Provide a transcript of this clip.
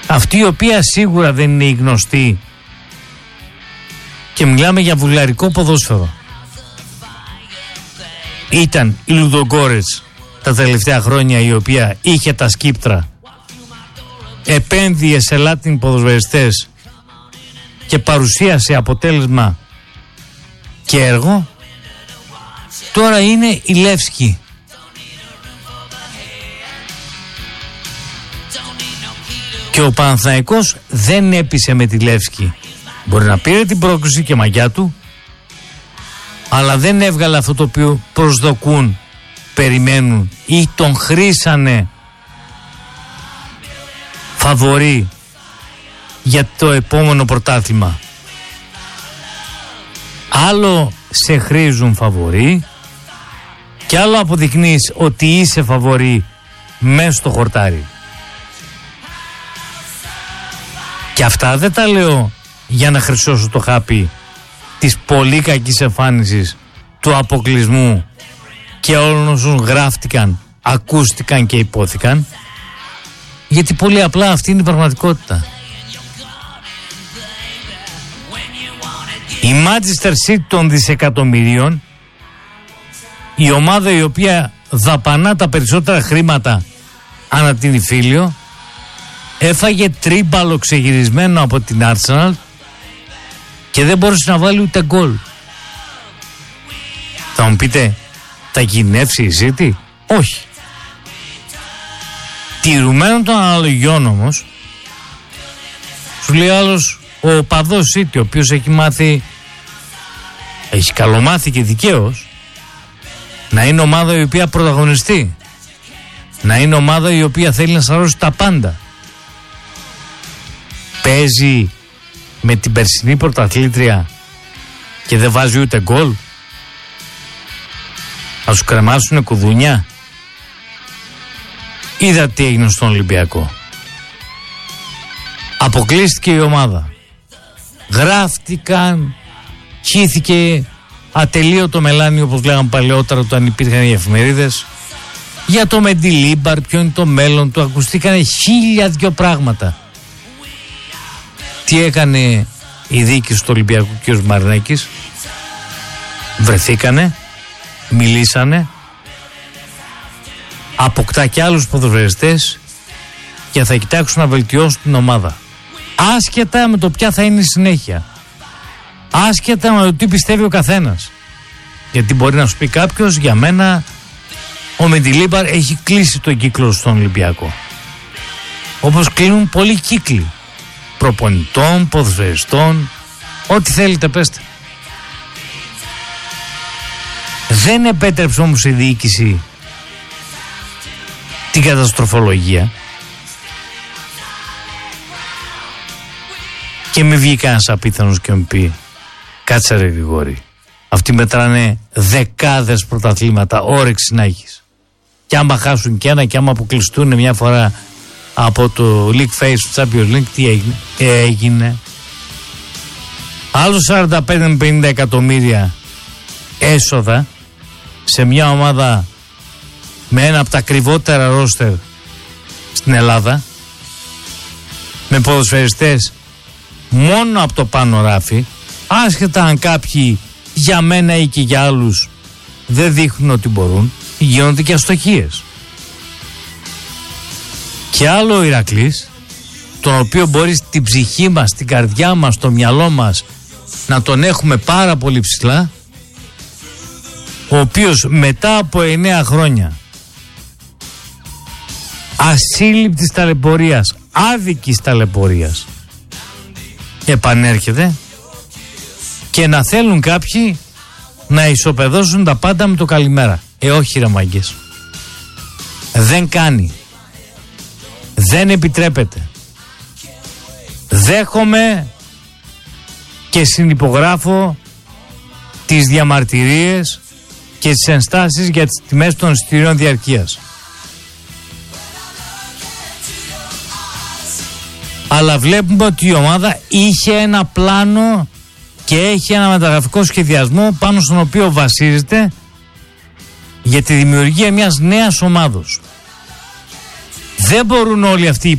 Αυτή η οποία σίγουρα δεν είναι η γνωστή, και μιλάμε για βουλγαρικό ποδόσφαιρο, ήταν η Λουδογκόρετς τα τελευταία χρόνια, η οποία είχε τα σκύπτρα, επένδυε σε Latin ποδοσφαιριστές και παρουσίασε αποτέλεσμα και έργο. Τώρα είναι η Λεύσκη. Και ο Παναθηναϊκός δεν έπεισε με τη Λεύσκη. Μπορεί να πήρε την πρόκριση και μαγιά του, αλλά δεν έβγαλε αυτό το οποίο προσδοκούν, περιμένουν ή τον χρήσανε φαβορί για το επόμενο πρωτάθλημα. Άλλο σε χρήζουν φαβορί και άλλο αποδεικνύεις ότι είσαι φαβορί μέσα στο χορτάρι. Και αυτά δεν τα λέω για να χρυσώσω το χάπι της πολύ κακής εμφάνισης, του αποκλεισμού και όλων όσων γράφτηκαν, ακούστηκαν και υπόθηκαν, γιατί πολύ απλά αυτή είναι η πραγματικότητα. Η Manchester City των δισεκατομμυρίων, η ομάδα η οποία δαπανά τα περισσότερα χρήματα ανά την Ιφίλιο, έφαγε τρίμπαλο ξεγυρισμένο από την Arsenal και δεν μπορούσε να βάλει ούτε γκολ. Θα μου πείτε, θα κινεύσει η City? Όχι. Τηρουμένων των αναλογιών όμως, σου λέει άλλος, ο οπαδός City, ο οποίος έχει μάθει, έχει καλομάθει και δικαίως, να είναι ομάδα η οποία πρωταγωνιστεί, να είναι ομάδα η οποία θέλει να σαρώσει τα πάντα. Παίζει με την περσινή πρωταθλήτρια και δεν βάζει ούτε γκολ. Θα σου κρεμάσουνε κουδούνια. Είδα τι έγινε στον Ολυμπιακό. Αποκλείστηκε η ομάδα. Γράφτηκαν, χύθηκε ατελείωτο μελάνι, όπως λέγαμε παλαιότερα όταν υπήρχαν οι εφημερίδες, για το Μεντιλίμπαρ, ποιο είναι το μέλλον του. Ακουστήκανε 1002 πράγματα. Τι έκανε η διοίκηση του Ολυμπιακού, κ. Μαρινάκης? Βρεθήκανε, μιλήσανε, αποκτά και άλλους ποδοσφαιριστές και θα κοιτάξουν να βελτιώσουν την ομάδα. Άσχετα με το ποια θα είναι η συνέχεια. Άσχετα με το τι πιστεύει ο καθένας. Γιατί μπορεί να σου πει κάποιος, για μένα ο Μεντιλίμπαρ έχει κλείσει το κύκλο στον Ολυμπιακό. Όπως κλείνουν πολλοί κύκλοι. Προπονητών, ποδοσφαιριστών, ό,τι θέλετε πέστε. Δεν επέτρεψε όμως η διοίκηση την καταστροφολογία και με βγει κανένας απίθανος και μου πει, κάτσε ρε Γρηγόρη, αυτοί μετράνε δεκάδες πρωταθλήματα, όρεξη να έχεις, και άμα χάσουν κι ένα και άμα αποκλειστούν μια φορά από το League Phase του Champions League, τι έγινε? Άλλο 45 με 50 εκατομμύρια έσοδα σε μια ομάδα με ένα από τα ακριβότερα ρόστερ στην Ελλάδα, με ποδοσφαιριστές μόνο από το πάνω ράφι, άσχετα αν κάποιοι για μένα ή και για άλλους δεν δείχνουν ότι μπορούν, γίνονται και αστοχίες. Και άλλο ο Ηρακλής, τον οποίο μπορεί στην ψυχή μας, στην καρδιά μας, στο μυαλό μας να τον έχουμε πάρα πολύ ψηλά, ο οποίος μετά από 9 χρόνια ασύλληπτης ταλαιπωρίας, άδικης ταλαιπωρίας, επανέρχεται και να θέλουν κάποιοι να ισοπεδώσουν τα πάντα με το καλημέρα. Όχι ρε μάγκες, δεν κάνει, δεν επιτρέπεται. Δέχομαι και συνυπογράφω τις διαμαρτυρίες και τις ενστάσεις για τις τιμές των εισιτηρίων διαρκείας. Αλλά βλέπουμε ότι η ομάδα είχε ένα πλάνο και έχει ένα μεταγραφικό σχεδιασμό πάνω στον οποίο βασίζεται για τη δημιουργία μιας νέας ομάδος. Δεν μπορούν όλοι αυτοί